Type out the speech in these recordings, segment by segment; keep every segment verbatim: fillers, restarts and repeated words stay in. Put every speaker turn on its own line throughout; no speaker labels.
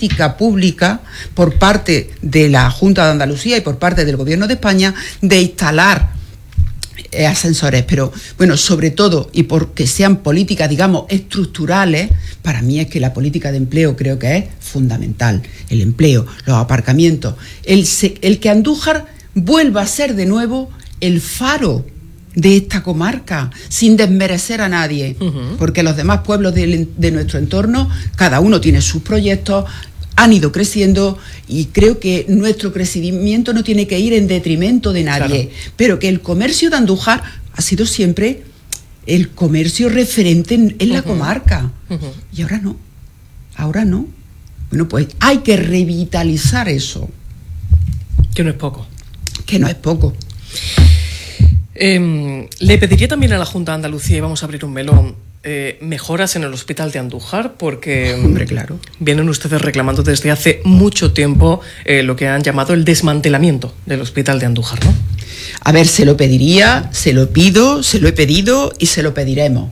política pública por parte de la Junta de Andalucía y por parte del Gobierno de España de instalar eh, ascensores, pero bueno, sobre todo, y porque sean políticas, digamos, estructurales, para mí es que la política de empleo creo que es fundamental. El empleo, los aparcamientos, el, el que Andújar vuelva a ser de nuevo el faro de esta comarca, sin desmerecer a nadie, uh-huh. porque los demás pueblos de, de nuestro entorno, cada uno tiene sus proyectos, han ido creciendo y creo que nuestro crecimiento no tiene que ir en detrimento de nadie, claro. pero que el comercio de Andújar ha sido siempre el comercio referente en, en uh-huh. la comarca, uh-huh. y ahora no, ahora no. Bueno, pues hay que revitalizar eso.
Que no es poco.
Que no es poco.
Eh, le pediría también a la Junta de Andalucía, y vamos a abrir un melón, eh, mejoras en el hospital de Andújar, porque
Hombre, claro.
vienen ustedes reclamando desde hace mucho tiempo eh, lo que han llamado el desmantelamiento del hospital de Andújar, ¿no?
A ver, se lo pediría, se lo pido, se lo he pedido y se lo pediremos,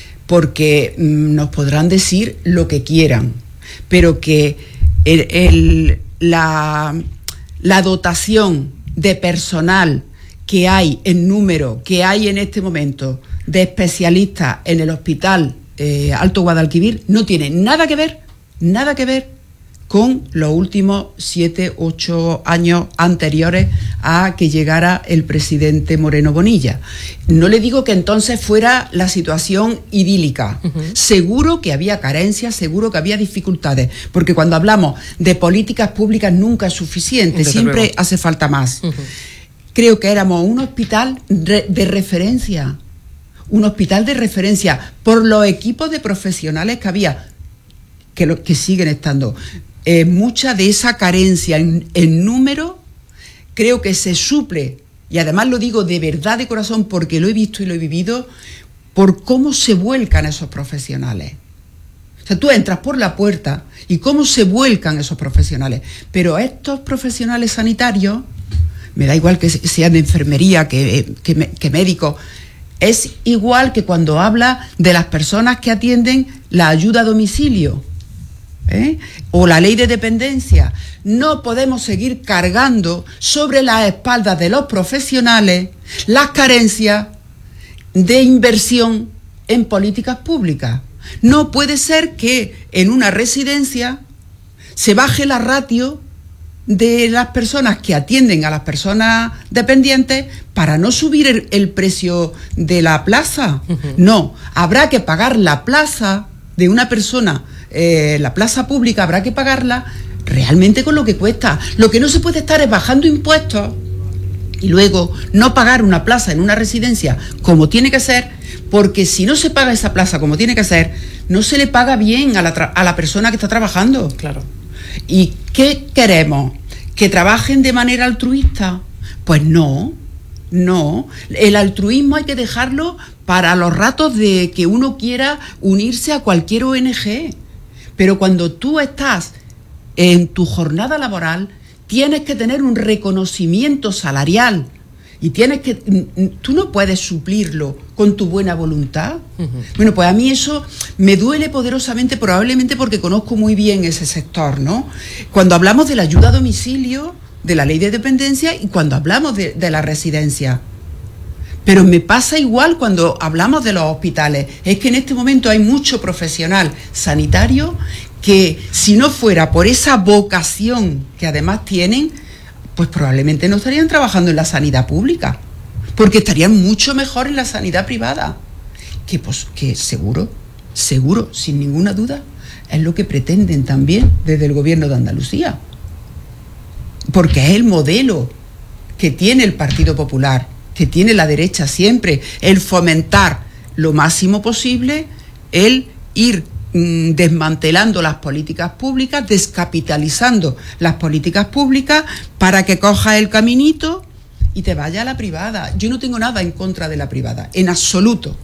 porque mmm, nos podrán decir lo que quieran, pero que el, el, la, la dotación de personal que hay en número, que hay en este momento de especialistas en el hospital eh, Alto Guadalquivir, no tiene nada que ver, nada que ver con los últimos siete, ocho años anteriores a que llegara el presidente Moreno Bonilla. No le digo que entonces fuera la situación idílica. Uh-huh. Seguro que había carencias, seguro que había dificultades, porque cuando hablamos de políticas públicas nunca es suficiente, Desde siempre luego. hace falta más. Uh-huh. Creo que éramos un hospital re- de referencia, un hospital de referencia por los equipos de profesionales que había, que, lo, que siguen estando. Eh, mucha de esa carencia en, en número creo que se suple, y además lo digo de verdad, de corazón, porque lo he visto y lo he vivido, por cómo se vuelcan esos profesionales. O sea, tú entras por la puerta y cómo se vuelcan esos profesionales, pero estos profesionales sanitarios, me da igual que sean de enfermería, que, que, que médicos, es igual que cuando habla de las personas que atienden la ayuda a domicilio, ¿eh? o la ley de dependencia. No podemos seguir cargando sobre las espaldas de los profesionales las carencias de inversión en políticas públicas. No puede ser que en una residencia se baje la ratio de las personas que atienden a las personas dependientes para no subir el, el precio de la plaza. Uh-huh. No, habrá que pagar la plaza de una persona, eh, la plaza pública habrá que pagarla realmente con lo que cuesta. Lo que no se puede estar es bajando impuestos y luego no pagar una plaza en una residencia como tiene que ser, porque si no se paga esa plaza como tiene que ser, no se le paga bien a la, tra- a la persona que está trabajando.
Claro.
¿Y qué queremos? ¿Que trabajen de manera altruista? Pues no, no. El altruismo hay que dejarlo para los ratos de que uno quiera unirse a cualquier O N G. Pero cuando tú estás en tu jornada laboral, tienes que tener un reconocimiento salarial. Y tienes que, tú no puedes suplirlo con tu buena voluntad. Uh-huh. Bueno, pues a mí eso me duele poderosamente, probablemente porque conozco muy bien ese sector, ¿no? Cuando hablamos de la ayuda a domicilio, de la ley de dependencia y cuando hablamos de, de la residencia. Pero me pasa igual cuando hablamos de los hospitales. Es que en este momento hay mucho profesional sanitario que, si no fuera por esa vocación que además tienen, pues probablemente no estarían trabajando en la sanidad pública, porque estarían mucho mejor en la sanidad privada, que, pues, que seguro, seguro, sin ninguna duda, es lo que pretenden también desde el Gobierno de Andalucía, porque es el modelo que tiene el Partido Popular, que tiene la derecha siempre, el fomentar lo máximo posible, el ir desmantelando las políticas públicas, descapitalizando las políticas públicas para que cojas el caminito y te vaya a la privada. Yo no tengo nada en contra de la privada, en absoluto.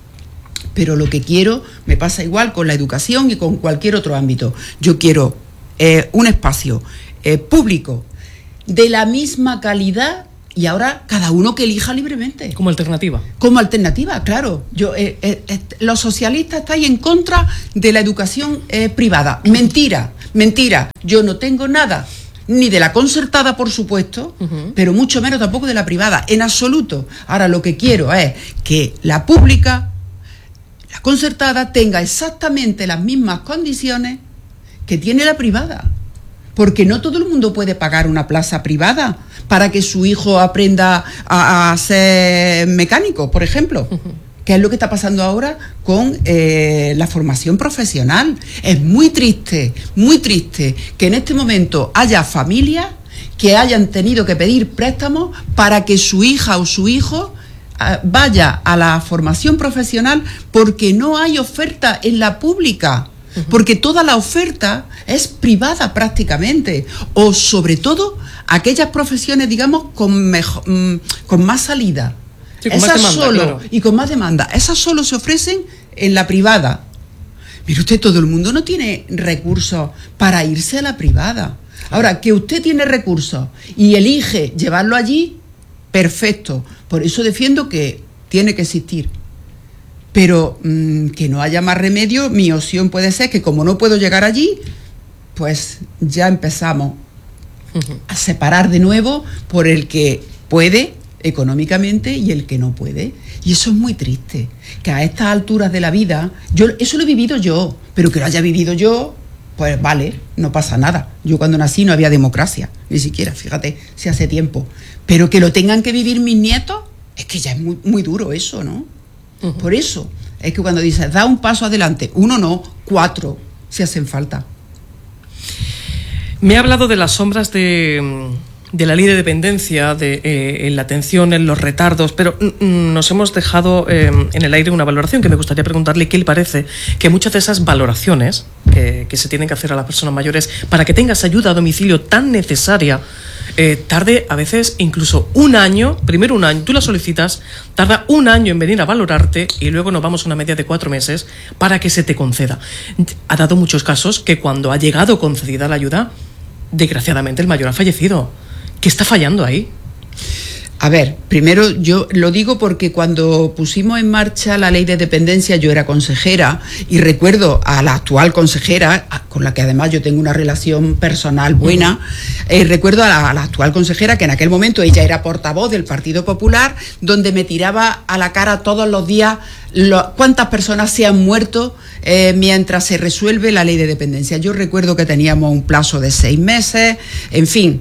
Pero lo que quiero, me pasa igual con la educación y con cualquier otro ámbito. Yo quiero eh, un espacio eh, público de la misma calidad. Y ahora cada uno que elija libremente.
Como alternativa.
Como alternativa, claro. Yo, eh, eh, eh, los socialistas estáis en contra de la educación eh, privada. Mentira. Mentira, yo no tengo nada, ni de la concertada, por supuesto, uh-huh. pero mucho menos tampoco de la privada, en absoluto. Ahora lo que quiero es que la pública, la concertada, tenga exactamente las mismas condiciones que tiene la privada. Porque no todo el mundo puede pagar una plaza privada para que su hijo aprenda a, a ser mecánico, por ejemplo. Uh-huh. Que es lo que está pasando ahora con eh, la formación profesional. Es muy triste, muy triste que en este momento haya familias que hayan tenido que pedir préstamos para que su hija o su hijo eh, vaya a la formación profesional, porque no hay oferta en la pública. Uh-huh. Porque toda la oferta es privada prácticamente, o sobre todo aquellas profesiones, digamos, con, mejor, mm, con más salida.
Sí, con
esas
más demanda,
solo,
claro.
Y con más demanda, esas solo se ofrecen en la privada. Mire usted, todo el mundo no tiene recursos para irse a la privada. Ahora, que usted tiene recursos y elige llevarlo allí, perfecto. Por eso defiendo que tiene que existir. Pero mmm, que no haya más remedio, mi opción puede ser que como no puedo llegar allí, pues ya empezamos uh-huh. a separar de nuevo por el que puede económicamente y el que no puede. Y eso es muy triste, que a estas alturas de la vida, yo eso lo he vivido yo, pero que lo haya vivido yo, pues vale, no pasa nada. Yo cuando nací no había democracia, ni siquiera, fíjate, si hace tiempo. Pero que lo tengan que vivir mis nietos, es que ya es muy, muy duro eso, ¿no? Uh-huh. Por eso, es que cuando dices, da un paso adelante, uno no, cuatro, si hacen falta.
Me ha hablado de las sombras de... de la ley de dependencia, de eh, en la atención, en los retardos, pero mm, nos hemos dejado eh, en el aire una valoración que me gustaría preguntarle qué le parece que muchas de esas valoraciones eh, que se tienen que hacer a las personas mayores para que tengas ayuda a domicilio tan necesaria, eh, tarde a veces incluso un año, primero un año, tú la solicitas, tarda un año en venir a valorarte y luego nos vamos a una media de cuatro meses para que se te conceda. Ha dado muchos casos que cuando ha llegado concedida la ayuda, desgraciadamente el mayor ha fallecido. ¿Qué está fallando ahí?
A ver, primero yo lo digo porque cuando pusimos en marcha la ley de dependencia yo era consejera y recuerdo a la actual consejera, con la que además yo tengo una relación personal buena, uh-huh. eh, recuerdo a la, a la actual consejera que en aquel momento ella era portavoz del Partido Popular, donde me tiraba a la cara todos los días lo, cuántas personas se han muerto eh, mientras se resuelve la ley de dependencia. Yo recuerdo que teníamos un plazo de seis meses, en fin.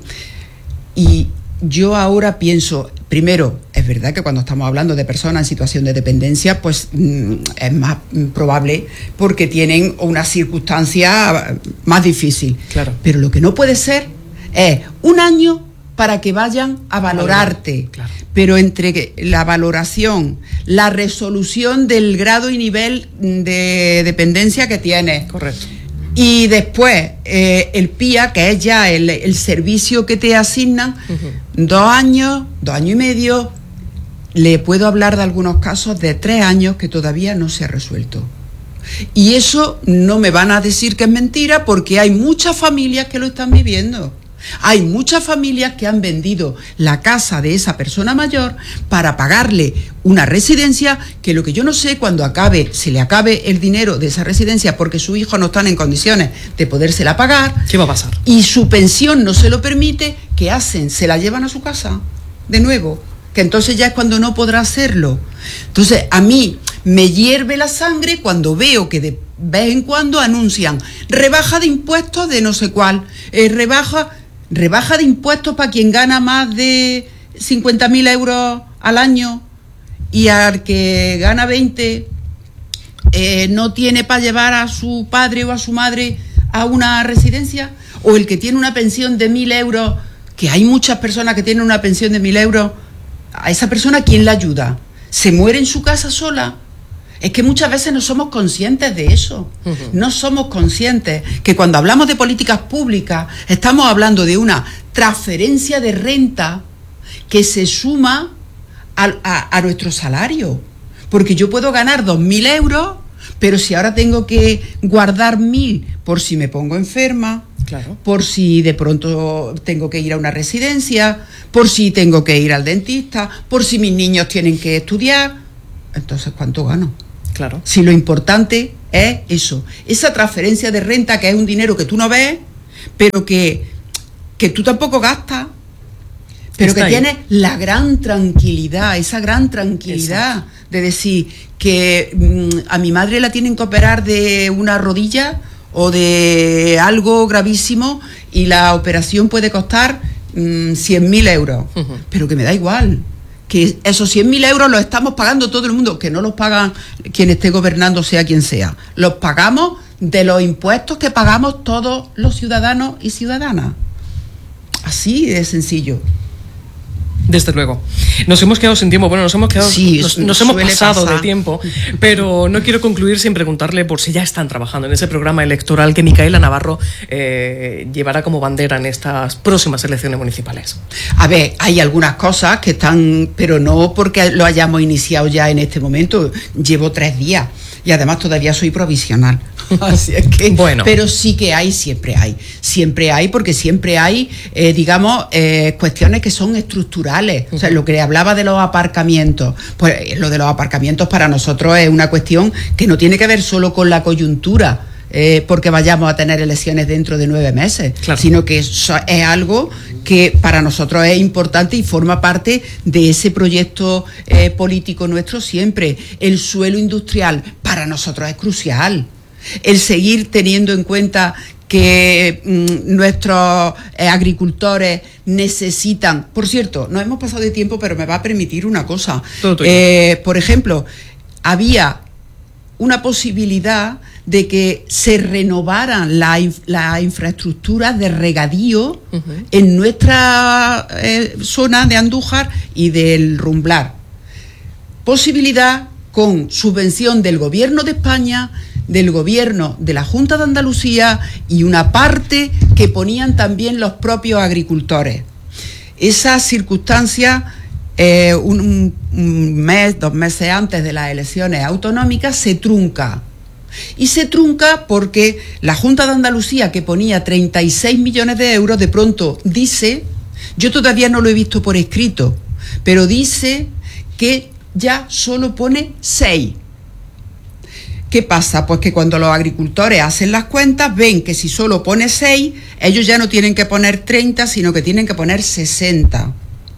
Y yo ahora pienso, primero, es verdad que cuando estamos hablando de personas en situación de dependencia, pues mm, es más mm, probable porque tienen una circunstancia más difícil.
Claro.
Pero lo que no puede ser es un año para que vayan a valorarte. Claro. Pero entre la valoración, la resolución del grado y nivel de dependencia que tienes.
Correcto.
Y después eh, el P I A, que es ya el, el servicio que te asignan, uh-huh. dos años, dos años y medio, le puedo hablar de algunos casos de tres años que todavía no se ha resuelto. Y eso no me van a decir que es mentira porque hay muchas familias que lo están viviendo. Hay muchas familias que han vendido la casa de esa persona mayor para pagarle una residencia que lo que yo no sé cuando acabe, se le acabe el dinero de esa residencia porque sus hijos no están en condiciones de podérsela pagar.
¿Qué va a pasar?
Y su pensión no se lo permite, ¿qué hacen? Se la llevan a su casa de nuevo, que entonces ya es cuando no podrá hacerlo. Entonces a mí me hierve la sangre cuando veo que de vez en cuando anuncian rebaja de impuestos de no sé cuál, eh, rebaja... Rebaja de impuestos para quien gana más de cincuenta mil euros al año y al que gana veinte eh, no tiene para llevar a su padre o a su madre a una residencia, o el que tiene una pensión de mil euros, que hay muchas personas que tienen una pensión de mil euros, a esa persona ¿quién la ayuda? ¿Se muere en su casa sola? Es que muchas veces no somos conscientes de eso, uh-huh. no somos conscientes que cuando hablamos de políticas públicas estamos hablando de una transferencia de renta que se suma a, a, a nuestro salario, porque yo puedo ganar dos mil euros, pero si ahora tengo que guardar mil por si me pongo enferma,
claro.
por si de pronto tengo que ir a una residencia, por si tengo que ir al dentista, por si mis niños tienen que estudiar, entonces ¿cuánto gano?
Claro.
Si lo importante es eso, esa transferencia de renta, que es un dinero que tú no ves, pero que, que tú tampoco gastas, pero que tienes la gran tranquilidad, esa gran tranquilidad Exacto. de decir que mmm, a mi madre la tienen que operar de una rodilla o de algo gravísimo y la operación puede costar mmm, cien mil euros, uh-huh. pero que me da igual, que esos cien mil euros los estamos pagando todo el mundo, que no los pagan quien esté gobernando, sea quien sea, los pagamos de los impuestos que pagamos todos los ciudadanos y ciudadanas. Así de sencillo.
Desde luego. Nos hemos quedado sin tiempo. Bueno, nos hemos quedado, sí, nos, nos hemos pasado pasar. de tiempo, pero no quiero concluir sin preguntarle por si ya están trabajando en ese programa electoral que Micaela Navarro eh, llevará como bandera en estas próximas elecciones municipales.
A ver, hay algunas cosas que están, pero no porque lo hayamos iniciado ya en este momento. Llevo tres días y además todavía soy provisional. Así es que, bueno. Pero sí que hay, siempre hay. Siempre hay, porque siempre hay, eh, digamos, eh, cuestiones que son estructurales. O sea, lo que hablaba de los aparcamientos, pues lo de los aparcamientos para nosotros es una cuestión que no tiene que ver solo con la coyuntura, eh, porque vayamos a tener elecciones dentro de nueve meses, claro. sino que eso es algo que para nosotros es importante y forma parte de ese proyecto eh, político nuestro siempre. El suelo industrial para nosotros es crucial. El seguir teniendo en cuenta que mmm, nuestros eh, agricultores necesitan... Por cierto, nos hemos pasado de tiempo, pero me va a permitir una cosa. Eh, por ejemplo, había una posibilidad de que se renovaran las la infraestructuras de regadío uh-huh. en nuestra eh, zona de Andújar y del Rumblar. Posibilidad con subvención del Gobierno de España, del Gobierno de la Junta de Andalucía y una parte que ponían también los propios agricultores. Esa circunstancia, eh, un, un mes, dos meses antes de las elecciones autonómicas, se trunca. Y se trunca porque la Junta de Andalucía, que ponía treinta y seis millones de euros, de pronto dice, yo todavía no lo he visto por escrito, pero dice que ya solo pone seis. ¿Qué pasa? Pues que cuando los agricultores hacen las cuentas, ven que si solo pone seis, ellos ya no tienen que poner treinta, sino que tienen que poner sesenta.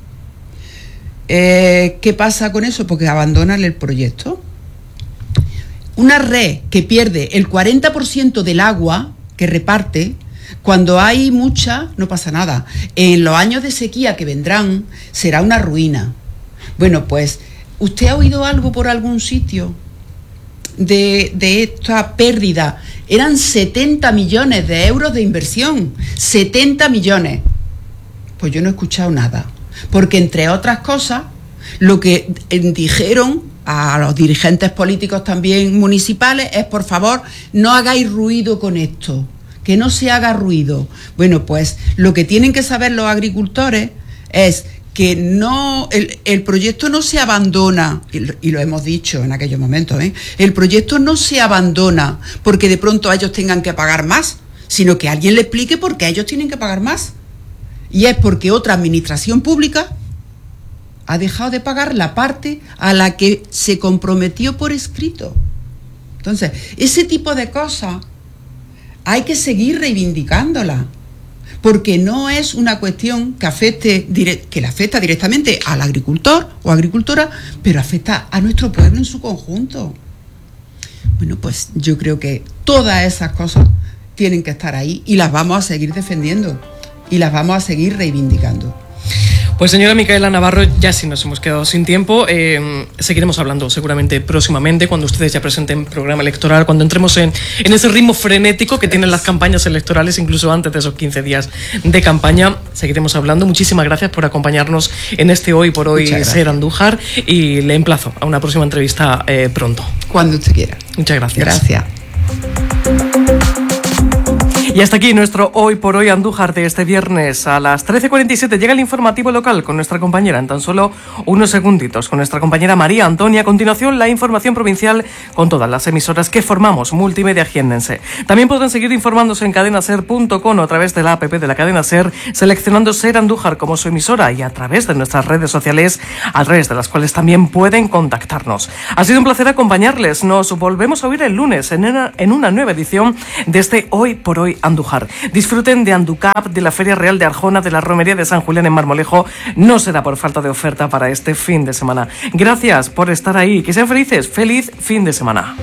Eh, ¿Qué pasa con eso? Porque abandonan el proyecto. Una red que pierde el cuarenta por ciento del agua que reparte, cuando hay mucha, no pasa nada. En los años de sequía que vendrán, será una ruina. Bueno, pues, ¿usted ha oído algo por algún sitio de, de esta pérdida? Eran setenta millones de euros de inversión. setenta millones. Pues yo no he escuchado nada. Porque, entre otras cosas, lo que dijeron a los dirigentes políticos también municipales es, por favor, no hagáis ruido con esto, que no se haga ruido. Bueno, pues lo que tienen que saber los agricultores es que no el, el proyecto no se abandona, y lo hemos dicho en aquellos momentos, ¿eh? El proyecto no se abandona porque de pronto ellos tengan que pagar más, sino que alguien le explique por qué ellos tienen que pagar más. Y es porque otra administración pública ha dejado de pagar la parte a la que se comprometió por escrito. Entonces, ese tipo de cosas hay que seguir reivindicándola, porque no es una cuestión que afecte que le afecta directamente al agricultor o agricultora, pero afecta a nuestro pueblo en su conjunto. Bueno, pues yo creo que todas esas cosas tienen que estar ahí y las vamos a seguir defendiendo y las vamos a seguir reivindicando.
Pues señora Micaela Navarro, ya sí nos hemos quedado sin tiempo, eh, seguiremos hablando seguramente próximamente cuando ustedes ya presenten programa electoral, cuando entremos en, en ese ritmo frenético que tienen las campañas electorales, incluso antes de esos quince días de campaña, seguiremos hablando. Muchísimas gracias por acompañarnos en este Hoy por Hoy Ser Andújar y le emplazo a una próxima entrevista eh, pronto.
Cuando usted quiera.
Muchas gracias.
Gracias.
Y hasta aquí nuestro Hoy por Hoy Andújar de este viernes. A las trece cuarenta y siete llega el informativo local con nuestra compañera en tan solo unos segunditos, con nuestra compañera María Antonia. A continuación, la información provincial con todas las emisoras que formamos Multimedia Jiennense. También podrán seguir informándose en cadena ser punto com o a través de la app de la cadena SER, seleccionando SER Andújar como su emisora y a través de nuestras redes sociales, a través de las cuales también pueden contactarnos. Ha sido un placer acompañarles. Nos volvemos a oír el lunes en una, en una nueva edición de este Hoy por Hoy Andújar. Disfruten de Anducap, de la Feria Real de Arjona, de la Romería de San Julián en Marmolejo. No será por falta de oferta para este fin de semana. Gracias por estar ahí. Que sean felices. Feliz fin de semana.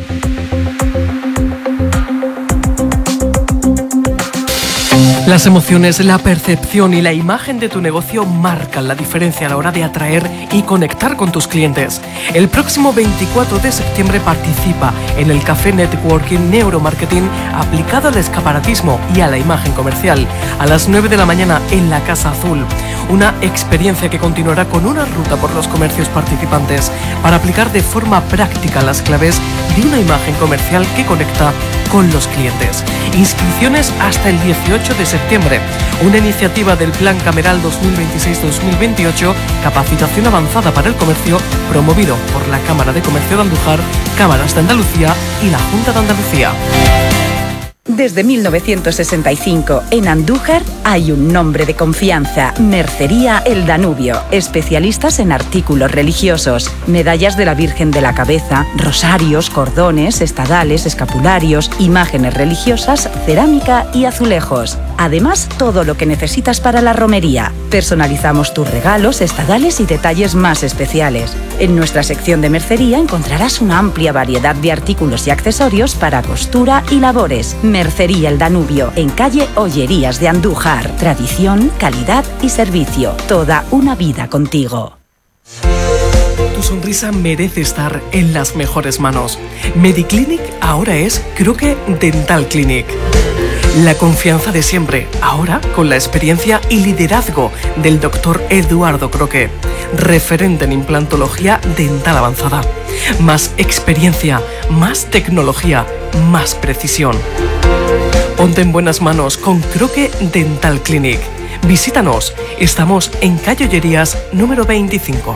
Las emociones, la percepción y la imagen de tu negocio marcan la diferencia a la hora de atraer y conectar con tus clientes. El próximo veinticuatro de septiembre participa en el Café Networking Neuromarketing aplicado al escaparatismo y a la imagen comercial a las nueve de la mañana en la Casa Azul. Una experiencia que continuará con una ruta por los comercios participantes para aplicar de forma práctica las claves de una imagen comercial que conecta con los clientes. Inscripciones hasta el dieciocho de septiembre. Una iniciativa del Plan Cameral dos mil veintiséis dos mil veintiocho, capacitación avanzada para el comercio, promovido por la Cámara de Comercio de Andújar, Cámaras de Andalucía y la Junta de Andalucía.
Desde mil novecientos sesenta y cinco, en Andújar hay un nombre de confianza: Mercería El Danubio. Especialistas en artículos religiosos, medallas de la Virgen de la Cabeza, rosarios, cordones, estadales, escapularios, imágenes religiosas, cerámica y azulejos. Además, todo lo que necesitas para la romería. Personalizamos tus regalos, estadales y detalles más especiales. En nuestra sección de mercería encontrarás una amplia variedad de artículos y accesorios para costura y labores. Mercería El Danubio, en calle Ollerías de Andújar. Tradición, calidad y servicio. Toda una vida contigo.
Tu sonrisa merece estar en las mejores manos. Mediclinic ahora es Croque Dental Clinic. La confianza de siempre, ahora con la experiencia y liderazgo del doctor Eduardo Croque, referente en implantología dental avanzada. Más experiencia, más tecnología, más precisión. Ponte en buenas manos con Croque Dental Clinic. Visítanos, estamos en calle Ollerías número veinticinco.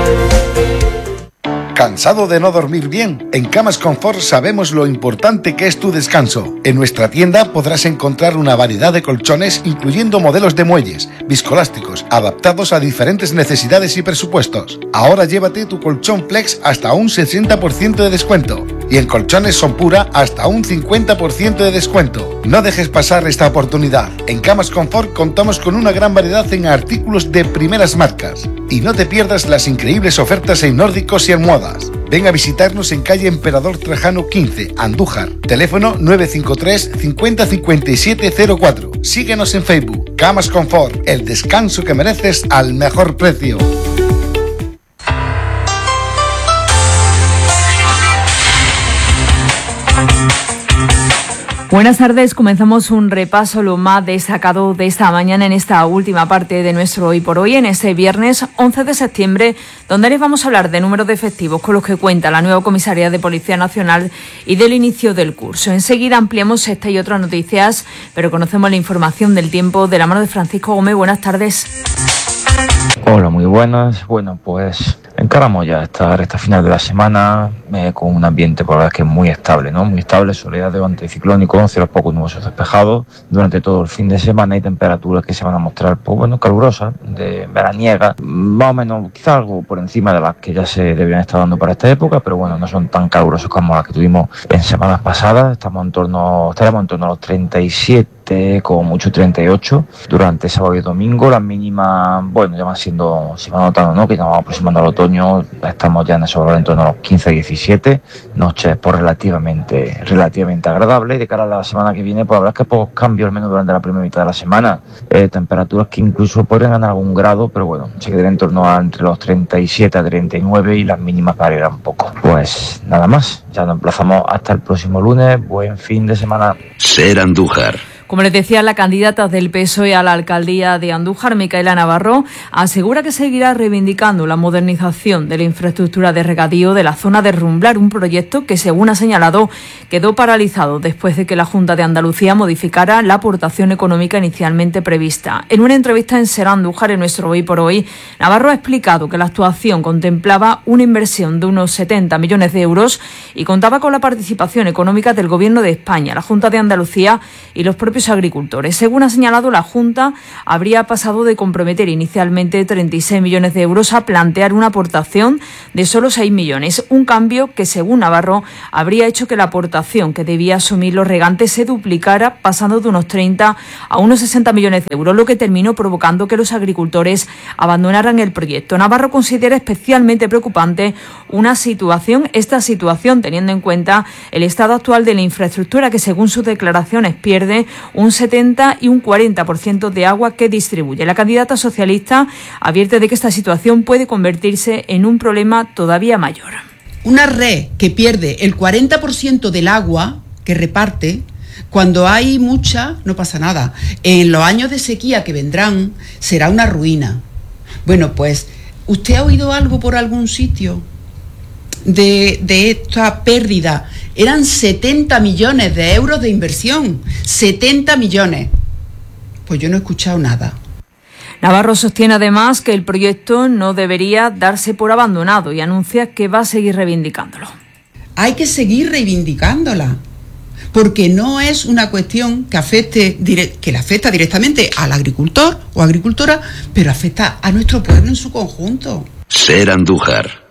¿Cansado de no dormir bien? En Camas Confort sabemos lo importante que es tu descanso. En nuestra tienda podrás encontrar una variedad de colchones, incluyendo modelos de muelles, viscolásticos, adaptados a diferentes necesidades y presupuestos. Ahora llévate tu colchón Flex hasta un sesenta por ciento de descuento. Y en colchones Sonpura hasta un cincuenta por ciento de descuento. No dejes pasar esta oportunidad. En Camas Confort contamos con una gran variedad en artículos de primeras marcas. Y no te pierdas las increíbles ofertas en nórdicos y almohadas. Ven a visitarnos en calle Emperador Trajano quince, Andújar. Teléfono nueve cinco tres cincuenta cincuenta y siete cero cuatro. Síguenos en Facebook. Camas Confort, el descanso que mereces al mejor precio.
Buenas tardes, comenzamos un repaso lo más destacado de esta mañana en esta última parte de nuestro Hoy por Hoy, en este viernes once de septiembre, donde les vamos a hablar de números de efectivos con los que cuenta la nueva comisaría de Policía Nacional y del inicio del curso. Enseguida ampliamos esta y otras noticias, pero conocemos la información del tiempo de la mano de Francisco Gómez. Buenas tardes.
Hola, muy buenas. Bueno, pues encaramos ya esta recta final de la semana eh, con un ambiente, por la verdad, que es muy estable, ¿no? Muy estable, soleado, anticiclónico, cielos poco nubosos despejados durante todo el fin de semana y temperaturas que se van a mostrar, pues bueno, calurosas, de veraniega, más o menos, quizá algo por encima de las que ya se debían estar dando para esta época, pero bueno, no son tan calurosos como las que tuvimos en semanas pasadas. Estamos en torno, estaremos en torno a los treinta y siete, como mucho treinta y ocho, durante sábado y domingo. Las mínimas, bueno, ya van siendo, se van notando, ¿no?, que ya vamos aproximando al otoño. Estamos ya en esos valores en torno a los quince a diecisiete, noches pues relativamente, relativamente agradables. De cara a la semana que viene, pues la verdad es que pocos cambios, al menos durante la primera mitad de la semana. Eh, temperaturas que incluso podrían ganar algún grado, pero bueno, se quedaría en torno a entre los treinta y siete a treinta y nueve y las mínimas variarán un poco. Pues nada más, ya nos emplazamos hasta el próximo lunes. Buen fin de semana.
SER Andújar.
Como les decía, la candidata del P S O E a la alcaldía de Andújar, Micaela Navarro, asegura que seguirá reivindicando la modernización de la infraestructura de regadío de la zona de Rumblar, un proyecto que, según ha señalado, quedó paralizado después de que la Junta de Andalucía modificara la aportación económica inicialmente prevista. En una entrevista en Ser Andújar, en nuestro Hoy por Hoy, Navarro ha explicado que la actuación contemplaba una inversión de unos setenta millones de euros y contaba con la participación económica del Gobierno de España, la Junta de Andalucía y los propios agricultores. Según ha señalado, la Junta habría pasado de comprometer inicialmente treinta y seis millones de euros a plantear una aportación de solo seis millones, un cambio que, según Navarro, habría hecho que la aportación que debía asumir los regantes se duplicara, pasando de unos treinta a unos sesenta millones de euros, lo que terminó provocando que los agricultores abandonaran el proyecto. Navarro considera especialmente preocupante una situación, esta situación teniendo en cuenta el estado actual de la infraestructura, que según sus declaraciones pierde un setenta y un cuarenta por ciento de agua que distribuye. La candidata socialista advierte de que esta situación puede convertirse en un problema todavía mayor.
Una red que pierde el cuarenta por ciento del agua que reparte, cuando hay mucha no pasa nada. En los años de sequía que vendrán será una ruina. Bueno, pues, ¿usted ha oído algo por algún sitio de, de esta pérdida? Eran setenta millones de euros de inversión, setenta millones. Pues yo no he escuchado nada.
Navarro sostiene además que el proyecto no debería darse por abandonado y anuncia que va a seguir reivindicándolo.
Hay que seguir reivindicándola, porque no es una cuestión que afecte, que le afecta directamente al agricultor o agricultora, pero afecta a nuestro pueblo en su conjunto.
Ser Andújar.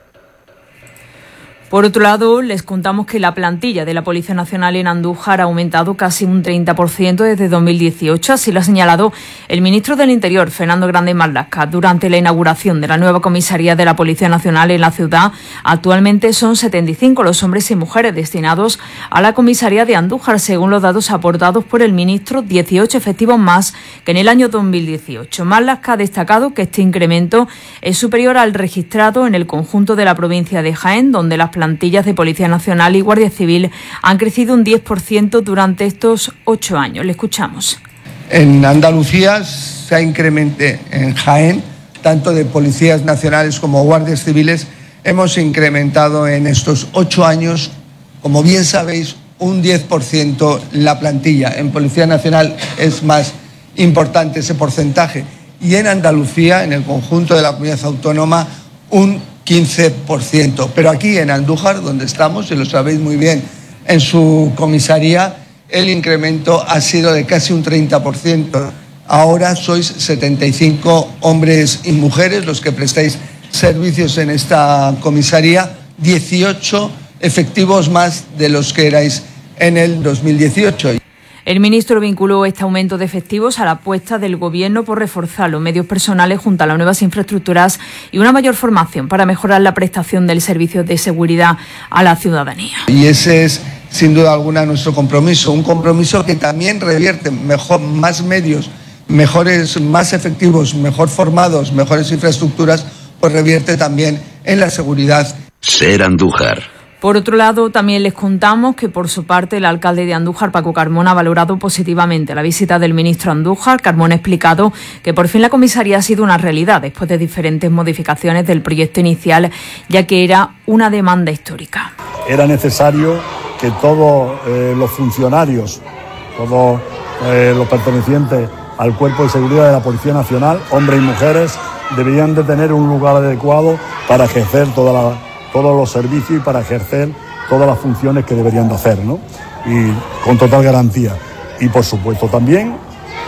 Por otro lado, les contamos que la plantilla de la Policía Nacional en Andújar ha aumentado casi un treinta por ciento desde dos mil dieciocho, así lo ha señalado el ministro del Interior, Fernando Grande Marlaska, durante la inauguración de la nueva comisaría de la Policía Nacional en la ciudad. Actualmente son setenta y cinco los hombres y mujeres destinados a la comisaría de Andújar, según los datos aportados por el ministro, dieciocho efectivos más que en el año dos mil dieciocho. Marlaska ha destacado que este incremento es superior al registrado en el conjunto de la provincia de Jaén, donde las plantillas de Policía Nacional y Guardia Civil han crecido un diez por ciento durante estos ocho años. Le escuchamos.
En Andalucía se ha incrementado, en Jaén, tanto de policías nacionales como guardias civiles, hemos incrementado en estos ocho años, como bien sabéis, un diez por ciento la plantilla. En Policía Nacional es más importante ese porcentaje. Y en Andalucía, en el conjunto de la comunidad autónoma, un quince por ciento. Pero aquí en Andújar, donde estamos, y lo sabéis muy bien, en su comisaría, el incremento ha sido de casi un treinta por ciento. Ahora sois setenta y cinco hombres y mujeres los que prestáis servicios en esta comisaría, dieciocho efectivos más de los que erais en el dos mil dieciocho.
El ministro vinculó este aumento de efectivos a la apuesta del Gobierno por reforzar los medios personales junto a las nuevas infraestructuras y una mayor formación para mejorar la prestación del servicio de seguridad a la ciudadanía.
Y ese es, sin duda alguna, nuestro compromiso, un compromiso que también revierte mejor, más medios, mejores, más efectivos, mejor formados, mejores infraestructuras, pues revierte también en la seguridad.
Ser Andújar.
Por otro lado, también les contamos que, por su parte, el alcalde de Andújar, Paco Carmona, ha valorado positivamente la visita del ministro a Andújar. Carmona ha explicado que por fin la comisaría ha sido una realidad después de diferentes modificaciones del proyecto inicial, ya que era una demanda histórica.
Era necesario que todos eh, los funcionarios, todos eh, los pertenecientes al Cuerpo de Seguridad de la Policía Nacional, hombres y mujeres, deberían de tener un lugar adecuado para ejercer toda la... todos los servicios y para ejercer todas las funciones que deberían de hacer, ¿no? Y con total garantía. Y por supuesto también,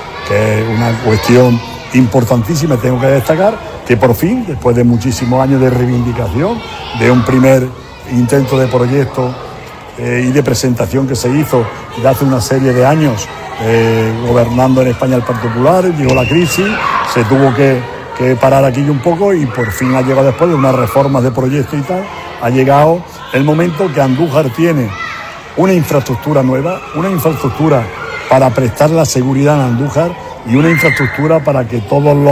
que es una cuestión importantísima, tengo que destacar, que por fin, después de muchísimos años de reivindicación, de un primer intento de proyecto eh, y de presentación que se hizo de hace una serie de años, eh, gobernando en España el Partido Popular, llegó la crisis, se tuvo que... que parar aquí un poco y por fin ha llegado, después de unas reformas de proyecto y tal, ha llegado el momento que Andújar tiene una infraestructura nueva, una infraestructura para prestar la seguridad en Andújar y una infraestructura para que todos los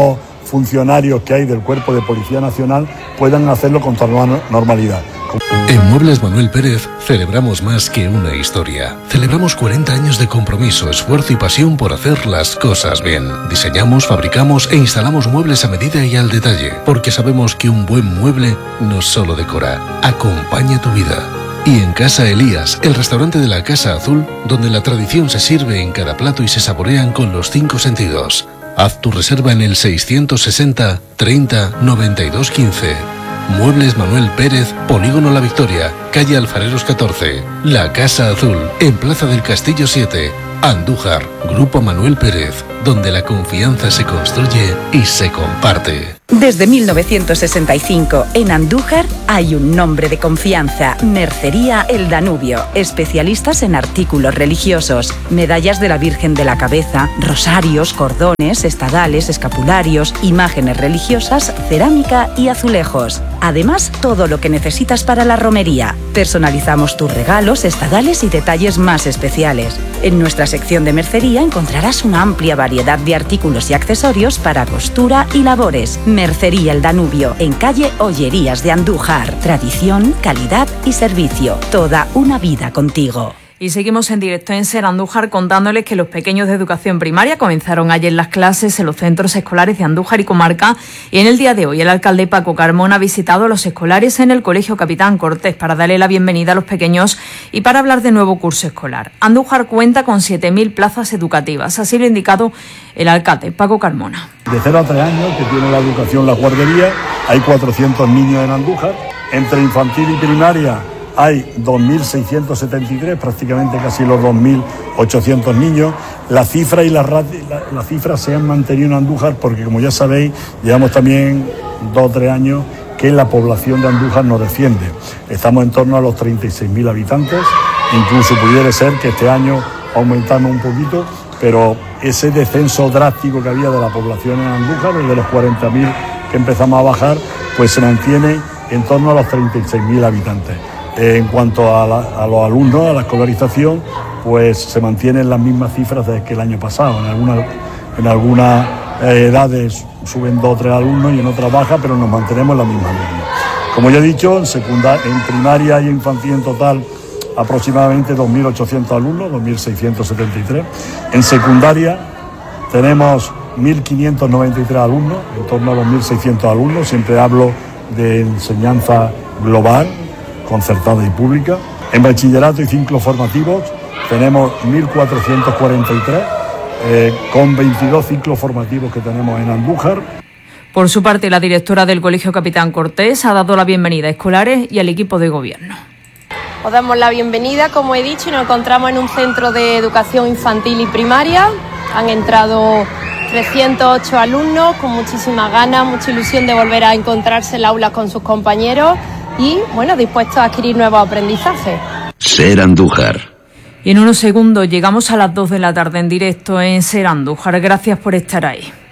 funcionarios que hay del Cuerpo de Policía Nacional puedan hacerlo con total normalidad.
En Muebles Manuel Pérez celebramos más que una historia. Celebramos cuarenta años de compromiso, esfuerzo y pasión por hacer las cosas bien. Diseñamos, fabricamos e instalamos muebles a medida y al detalle, porque sabemos que un buen mueble no solo decora, acompaña tu vida. Y en Casa Elías, el restaurante de la Casa Azul, donde la tradición se sirve en cada plato y se saborean con los cinco sentidos. Haz tu reserva en el seiscientos sesenta, treinta, noventa y dos, quince. Muebles Manuel Pérez, Polígono La Victoria, calle Alfareros catorce. La Casa Azul, en Plaza del Castillo siete. Andújar, Grupo Manuel Pérez, donde la confianza se construye y se comparte.
Desde mil novecientos sesenta y cinco, en Andújar hay un nombre de confianza, Mercería El Danubio, especialistas en artículos religiosos, medallas de la Virgen de la Cabeza, rosarios, cordones, estadales, escapularios, imágenes religiosas, cerámica y azulejos. Además, todo lo que necesitas para la romería. Personalizamos tus regalos, estadales y detalles más especiales. En nuestra sección de mercería encontrarás una amplia variedad de artículos y accesorios para costura y labores. Mercería El Danubio, en calle Ollerías de Andújar. Tradición, calidad y servicio. Toda una vida contigo.
Y seguimos en directo en Ser Andújar contándoles que los pequeños de educación primaria comenzaron ayer las clases en los centros escolares de Andújar y comarca, y en el día de hoy el alcalde Paco Carmona ha visitado a los escolares en el Colegio Capitán Cortés para darle la bienvenida a los pequeños y para hablar de nuevo curso escolar. Andújar cuenta con siete mil plazas educativas, así lo ha indicado el alcalde Paco Carmona.
De cero a tres años, que tiene la educación la guardería, hay cuatrocientos niños en Andújar. Entre infantil y primaria hay dos mil seiscientos setenta y tres, prácticamente casi los dos mil ochocientos niños. La cifra y la, la, la cifra se han mantenido en Andújar porque, como ya sabéis, llevamos también dos o tres años que la población de Andújar nos desciende. Estamos en torno a los treinta y seis mil habitantes, incluso pudiera ser que este año aumentamos un poquito, pero ese descenso drástico que había de la población en Andújar, desde los cuarenta mil que empezamos a bajar, pues se mantiene en torno a los treinta y seis mil habitantes. En cuanto a, la, a los alumnos, a la escolarización, pues se mantienen las mismas cifras desde que el año pasado. En algunas en algunas eh, edades suben dos o tres alumnos y en otras baja, pero nos mantenemos en la misma línea. Como ya he dicho, en, secundaria, en primaria y infantil en total aproximadamente dos mil ochocientos alumnos, dos mil seiscientos setenta y tres. En secundaria tenemos mil quinientos noventa y tres alumnos, en torno a dos mil seiscientos alumnos. Siempre hablo de enseñanza global, concertada y pública. En bachillerato y ciclos formativos tenemos mil cuatrocientos cuarenta y tres, eh, con veintidós ciclos formativos que tenemos en Andújar.
Por su parte, la directora del Colegio Capitán Cortés ha dado la bienvenida a escolares y al equipo de gobierno.
Os damos la bienvenida, como he dicho, y nos encontramos en un centro de educación infantil y primaria. Han entrado trescientos ocho alumnos con muchísimas ganas, mucha ilusión de volver a encontrarse en el aula con sus compañeros y, bueno, dispuestos a adquirir nuevos aprendizajes.
Ser Andújar.
Y en unos segundos llegamos a las dos de la tarde en directo en Ser Andújar. Gracias por estar ahí.